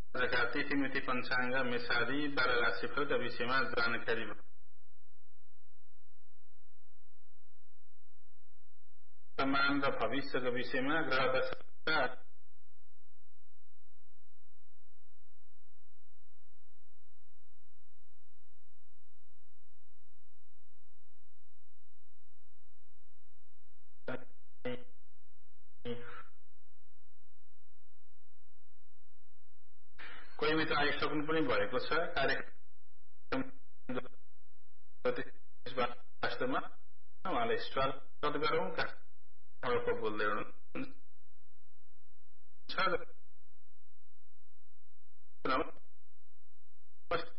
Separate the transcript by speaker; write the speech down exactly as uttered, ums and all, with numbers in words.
Speaker 1: आजका तिथिमिति पञ्चाङ्ग मेषादी बाह्र राशिफलका विषयमा जानकारी वर्तमान र भविष्यको विषयमा ग्रह दशा कोही मित्र आइसक्नु पनि भएको छ। कार्यक्रम वास्तवमा उहाँलाई स्वागत गरौँ। काठमाडौँको बोल्दै हुनुहुन्छ।